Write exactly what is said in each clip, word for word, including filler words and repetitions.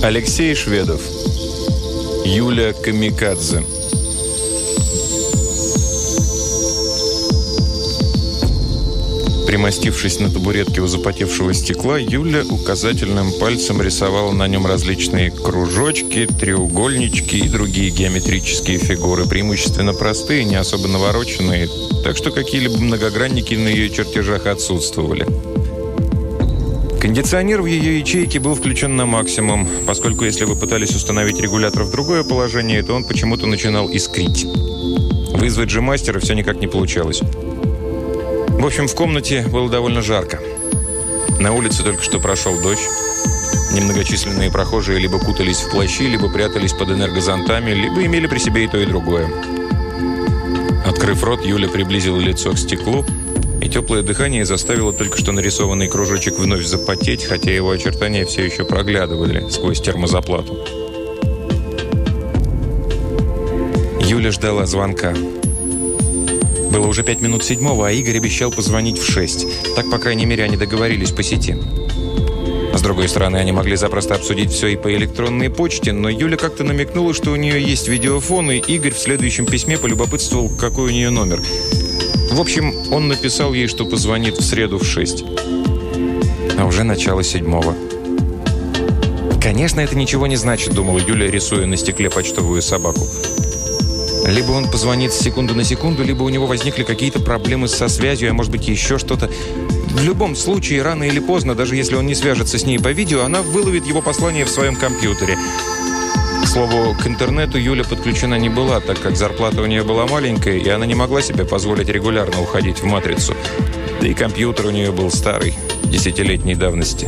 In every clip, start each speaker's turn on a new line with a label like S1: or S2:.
S1: Алексей Шведов. Юля Камикадзе. Примостившись на табуретке у запотевшего стекла, Юля указательным пальцем рисовала на нем различные кружочки, треугольнички и другие геометрические фигуры, преимущественно простые, не особо навороченные, так что какие-либо многогранники на ее чертежах отсутствовали. Кондиционер в ее ячейке был включен на максимум, поскольку если вы пытались установить регулятор в другое положение, то он почему-то начинал искрить. Вызвать же мастера все никак не получалось. В общем, в комнате было довольно жарко. На улице только что прошел дождь. Немногочисленные прохожие либо кутались в плащи, либо прятались под энергозонтами, либо имели при себе и то, и другое. Открыв рот, Юля приблизила лицо к стеклу, и теплое дыхание заставило только что нарисованный кружочек вновь запотеть, хотя его очертания все еще проглядывали сквозь термозаплату. Юля ждала звонка. Было уже пять минут седьмого, а Игорь обещал позвонить в шесть. Так, по крайней мере, они договорились по сети. С другой стороны, они могли запросто обсудить все и по электронной почте, но Юля как-то намекнула, что у нее есть видеофон, и Игорь в следующем письме полюбопытствовал, какой у нее номер. В общем, он написал ей, что позвонит в среду в шесть. А уже начало седьмого. «Конечно, это ничего не значит», — думала Юля, рисуя на стекле почтовую собаку. Либо он позвонит с секунды на секунду, либо у него возникли какие-то проблемы со связью, а может быть еще что-то. В любом случае, рано или поздно, даже если он не свяжется с ней по видео, она выловит его послание в своем компьютере. К слову, к интернету Юля подключена не была, так как зарплата у нее была маленькая, и она не могла себе позволить регулярно уходить в матрицу. Да и компьютер у нее был старый, десятилетней давности.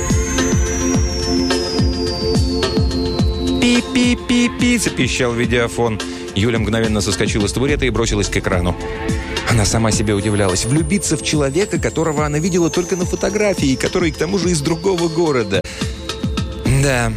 S1: «Пи-пи-пи-пи!» – запищал видеофон. Юля мгновенно соскочила с табурета и бросилась к экрану. Она сама себе удивлялась. Влюбиться в человека, которого она видела только на фотографии, который, к тому же, из другого города. Да.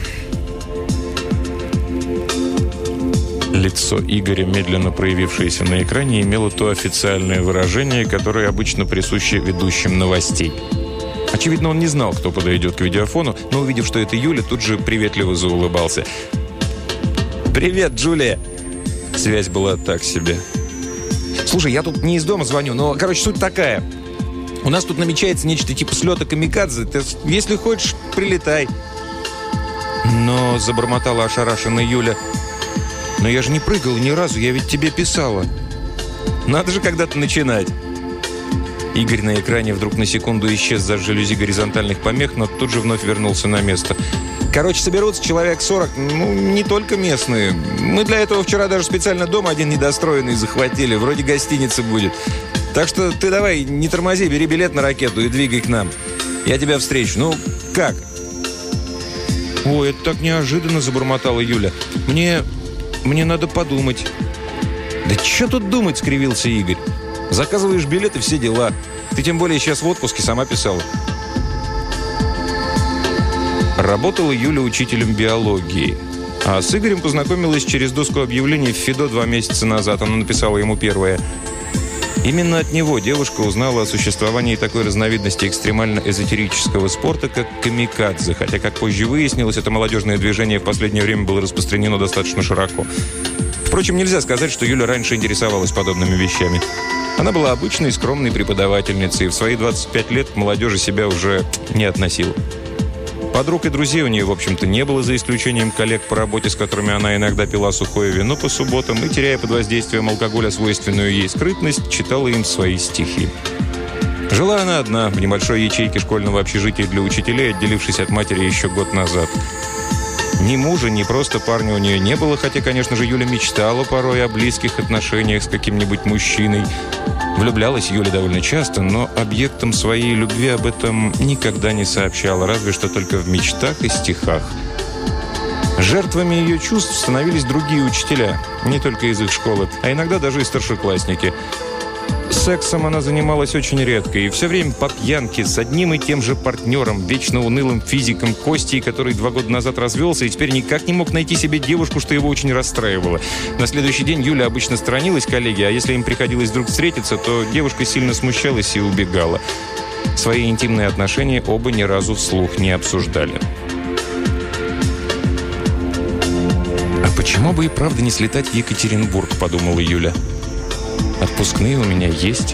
S1: Лицо Игоря, медленно проявившееся на экране, имело то официальное выражение, которое обычно присуще ведущим новостей. Очевидно, он не знал, кто подойдет к видеофону, но, увидев, что это Юля, тут же приветливо заулыбался. «Привет, Джулия!» Связь была так себе. «Слушай, я тут не из дома звоню, но, короче, суть такая. У нас тут намечается нечто типа слета камикадзе. Ты, если хочешь, прилетай». «Но», — забормотала ошарашенная Юля, «но я же не прыгала ни разу, я ведь тебе писала». «Надо же когда-то начинать». Игорь на экране вдруг на секунду исчез за жалюзи горизонтальных помех, но тут же вновь вернулся на место. «Короче, соберутся человек сорок, ну, не только местные. Мы для этого вчера даже специально дом один недостроенный захватили, вроде гостиницы будет. Так что ты давай, не тормози, бери билет на ракету и двигай к нам. Я тебя встречу. Ну, как?» «Ой, это так неожиданно», — забормотала Юля. «Мне... мне надо подумать». «Да что тут думать?» — скривился Игорь. «Заказываешь билет и все дела. Ты тем более сейчас в отпуске, сама писала». Работала Юля учителем биологии. А с Игорем познакомилась через доску объявлений в ФИДО два месяца назад. Она написала ему первое. Именно от него девушка узнала о существовании такой разновидности экстремально-эзотерического спорта, как камикадзе. Хотя, как позже выяснилось, это молодежное движение в последнее время было распространено достаточно широко. Впрочем, нельзя сказать, что Юля раньше интересовалась подобными вещами. Она была обычной, скромной преподавательницей и в свои двадцать пять лет к молодежи себя уже не относила. Подруг и друзей у нее, в общем-то, не было, за исключением коллег по работе, с которыми она иногда пила сухое вино по субботам и, теряя под воздействием алкоголя свойственную ей скрытность, читала им свои стихи. Жила она одна, в небольшой ячейке школьного общежития для учителей, отделившись от матери еще год назад. Ни мужа, ни просто парня у нее не было, хотя, конечно же, Юля мечтала порой о близких отношениях с каким-нибудь мужчиной. Влюблялась Юля довольно часто, но объектом своей любви об этом никогда не сообщала, разве что только в мечтах и стихах. Жертвами ее чувств становились другие учителя, не только из их школы, а иногда даже и старшеклассники. Сексом она занималась очень редко и все время по пьянке с одним и тем же партнером, вечно унылым физиком Костей, который два года назад развелся и теперь никак не мог найти себе девушку, что его очень расстраивало. На следующий день Юля обычно сторонилась коллеги, а если им приходилось вдруг встретиться, то девушка сильно смущалась и убегала. Свои интимные отношения оба ни разу вслух не обсуждали. «Почему бы и правда не слетать в Екатеринбург?» – подумала Юля. «Отпускные у меня есть».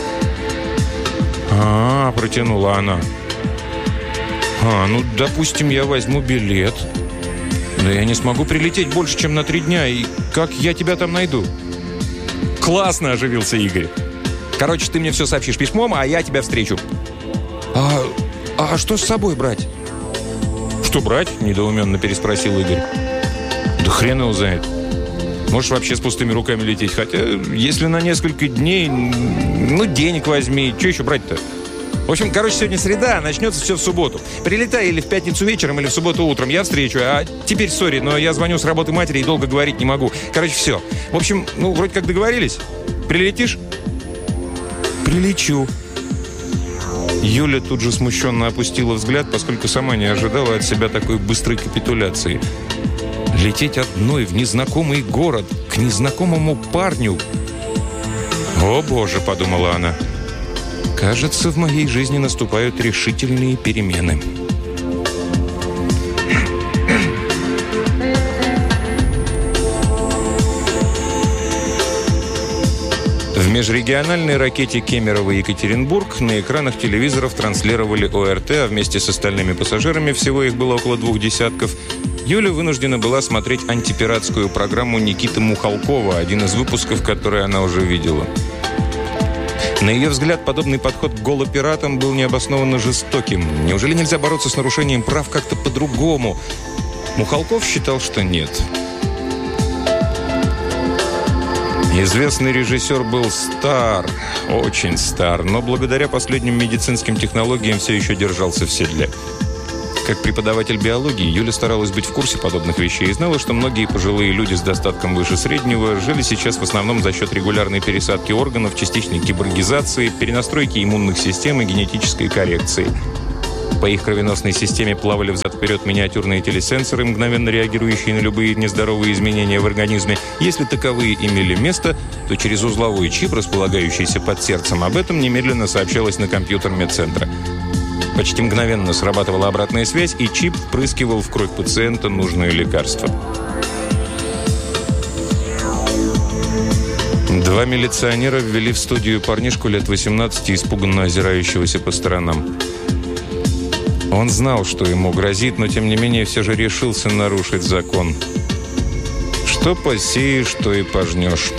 S1: «А, — протянула она. А, ну, допустим, я возьму билет. Да я не смогу прилететь больше, чем на три дня. И как я тебя там найду?» «Классно!» – оживился Игорь. «Короче, ты мне все сообщишь письмом, а я тебя встречу». «А, а что с собой брать?» «Что брать?» – недоуменно переспросил Игорь. «Да хрен его знает. Можешь вообще с пустыми руками лететь. Хотя, если на несколько дней, ну, денег возьми. Что еще брать-то? В общем, короче, сегодня среда, начнется все в субботу. Прилетай или в пятницу вечером, или в субботу утром. Я встречу. А теперь, сори, но я звоню с работы матери и долго говорить не могу. Короче, все. В общем, ну, вроде как договорились. Прилетишь?» «Прилечу». Юля тут же смущенно опустила взгляд, поскольку сама не ожидала от себя такой быстрой капитуляции. Лететь одной в незнакомый город, к незнакомому парню. «О, Боже!» – подумала она. «Кажется, в моей жизни наступают решительные перемены». В межрегиональной ракете Кемерово-Екатеринбург на экранах телевизоров транслировали ОРТ, а вместе с остальными пассажирами, всего их было около двух десятков, Юля вынуждена была смотреть антипиратскую программу Никиты Мухалкова, один из выпусков, который она уже видела. На ее взгляд, подобный подход к голопиратам был необоснованно жестоким. Неужели нельзя бороться с нарушением прав как-то по-другому? Мухалков считал, что нет. Известный режиссер был стар, очень стар, но благодаря последним медицинским технологиям все еще держался в седле. Как преподаватель биологии, Юля старалась быть в курсе подобных вещей и знала, что многие пожилые люди с достатком выше среднего жили сейчас в основном за счет регулярной пересадки органов, частичной киборгизации, перенастройки иммунных систем и генетической коррекции. По их кровеносной системе плавали взад-вперед миниатюрные телесенсоры, мгновенно реагирующие на любые нездоровые изменения в организме. Если таковые имели место, то через узловой чип, располагающийся под сердцем, об этом немедленно сообщалось на компьютер медцентра. Почти мгновенно срабатывала обратная связь, и чип впрыскивал в кровь пациента нужное лекарство. Два милиционера ввели в студию парнишку лет восемнадцати, испуганно озирающегося по сторонам. Он знал, что ему грозит, но тем не менее все же решился нарушить закон. Что посеешь, то и пожнешь.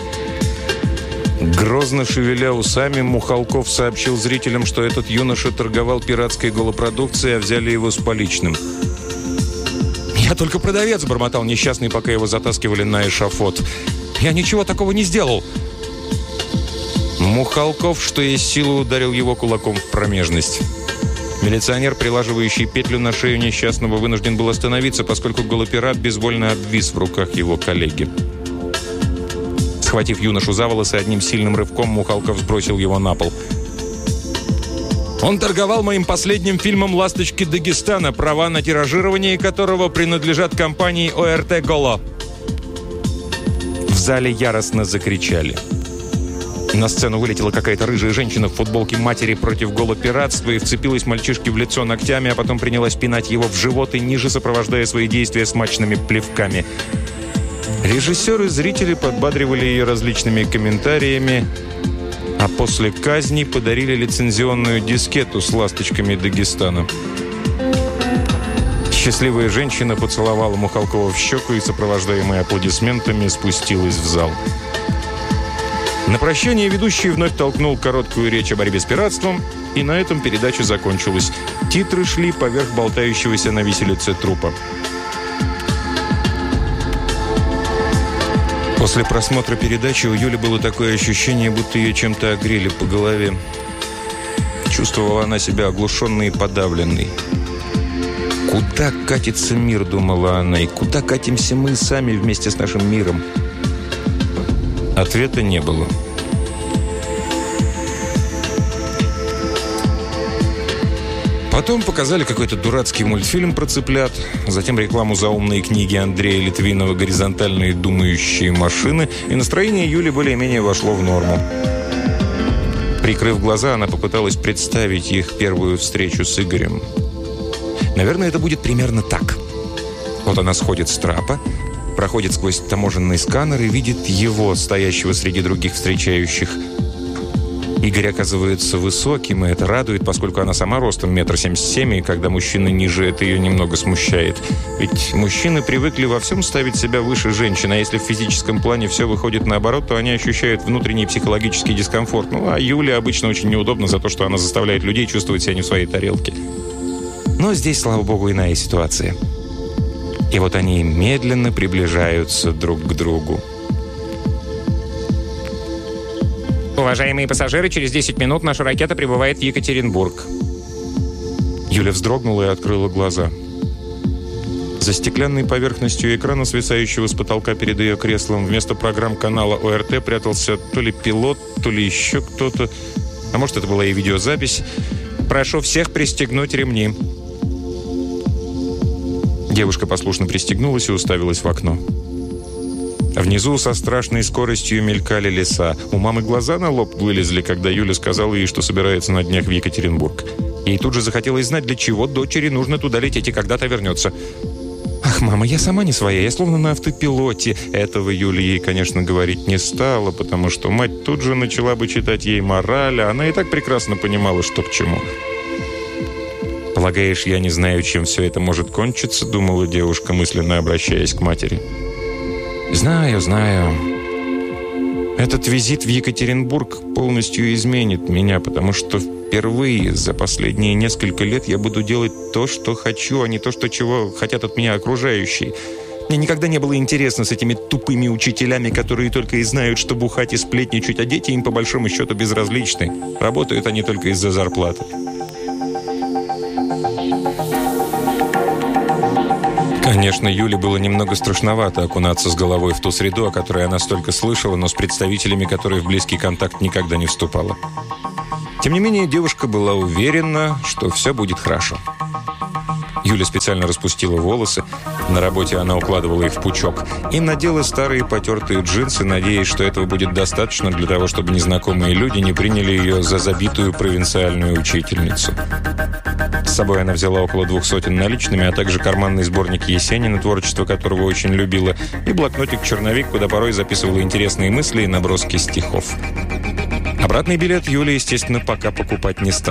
S1: Грозно шевеля усами, Мухалков сообщил зрителям, что этот юноша торговал пиратской голопродукцией, а взяли его с поличным. «Я только продавец», — бормотал несчастный, пока его затаскивали на эшафот. «Я ничего такого не сделал». Мухалков, что есть силы, ударил его кулаком в промежность. Милиционер, прилаживающий петлю на шею несчастного, вынужден был остановиться, поскольку голопират безвольно обвис в руках его коллеги. Схватив юношу за волосы, одним сильным рывком Мухалков сбросил его на пол. «Он торговал моим последним фильмом «Ласточки Дагестана», права на тиражирование которого принадлежат компании ОРТ «Голо». В зале яростно закричали. На сцену вылетела какая-то рыжая женщина в футболке матери против голопиратства и вцепилась мальчишке в лицо ногтями, а потом принялась пинать его в живот и ниже, сопровождая свои действия смачными плевками. Режиссеры и зрители подбадривали ее различными комментариями, а после казни подарили лицензионную дискету с ласточками Дагестана. Счастливая женщина поцеловала Мухалкова в щеку и, сопровождаемая аплодисментами, спустилась в зал. На прощание ведущий вновь толкнул короткую речь о борьбе с пиратством, и на этом передача закончилась. Титры шли поверх болтающегося на виселице трупа. После просмотра передачи у Юли было такое ощущение, будто ее чем-то огрели по голове. Чувствовала она себя оглушенной и подавленной. «Куда катится мир?» – думала она. «И куда катимся мы сами вместе с нашим миром?» Ответа не было. Потом показали какой-то дурацкий мультфильм про цыплят, затем рекламу заумной книги Андрея Литвинова «Горизонтальные думающие машины», и настроение Юли более-менее вошло в норму. Прикрыв глаза, она попыталась представить их первую встречу с Игорем. Наверное, это будет примерно так. Вот она сходит с трапа, проходит сквозь таможенный сканер и видит его, стоящего среди других встречающих. Игорь оказывается высоким, и это радует, поскольку она сама ростом метр семьдесят семь, и когда мужчина ниже, это ее немного смущает. Ведь мужчины привыкли во всем ставить себя выше женщин, а если в физическом плане все выходит наоборот, то они ощущают внутренний психологический дискомфорт. Ну, а Юле обычно очень неудобно за то, что она заставляет людей чувствовать себя не в своей тарелке. Но здесь, слава богу, иная ситуация. И вот они медленно приближаются друг к другу.
S2: Уважаемые пассажиры, через десять минут наша ракета прибывает в Екатеринбург.
S1: Юля вздрогнула и открыла глаза. За стеклянной поверхностью экрана, свисающего с потолка перед ее креслом, вместо программ канала О Р Т прятался то ли пилот, то ли еще кто-то. А может, это была и видеозапись. «Прошу всех пристегнуть ремни». Девушка послушно пристегнулась и уставилась в окно. Внизу со страшной скоростью мелькали леса. У мамы глаза на лоб вылезли, когда Юля сказала ей, что собирается на днях в Екатеринбург. Ей тут же захотелось знать, для чего дочери нужно туда лететь и когда-то вернется. «Ах, мама, я сама не своя, я словно на автопилоте». Этого Юля ей, конечно, говорить не стала, потому что мать тут же начала бы читать ей мораль, а она и так прекрасно понимала, что к чему. «Полагаешь, я не знаю, чем все это может кончиться?» — думала девушка, мысленно обращаясь к матери. «Знаю, знаю. Этот визит в Екатеринбург полностью изменит меня, потому что впервые за последние несколько лет я буду делать то, что хочу, а не то, что чего хотят от меня окружающие. Мне никогда не было интересно с этими тупыми учителями, которые только и знают, что бухать и сплетничать, а дети им по большому счету безразличны. Работают они только из-за зарплаты». Конечно, Юле было немного страшновато окунаться с головой в ту среду, о которой она столько слышала, но с представителями которой в близкий контакт никогда не вступала. Тем не менее, девушка была уверена, что все будет хорошо. Юля специально распустила волосы, на работе она укладывала их в пучок, и надела старые потертые джинсы, надеясь, что этого будет достаточно для того, чтобы незнакомые люди не приняли ее за забитую провинциальную учительницу. С собой она взяла около двух сотен наличными, а также карманный сборник Есенина, творчество которого очень любила, и блокнотик-черновик, куда порой записывала интересные мысли и наброски стихов. Обратный билет Юля, естественно, пока покупать не стала.